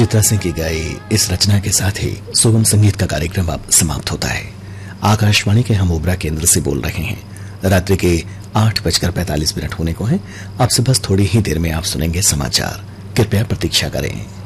चित्रा सिंह की गाई इस रचना के साथ ही सुगम संगीत का कार्यक्रम अब समाप्त होता है। आकाशवाणी के हम ओबरा केंद्र से बोल रहे हैं। रात्रि के 8:45 होने को हैं। अब से बस थोड़ी ही देर में आप सुनेंगे समाचार। कृपया प्रतीक्षा करें।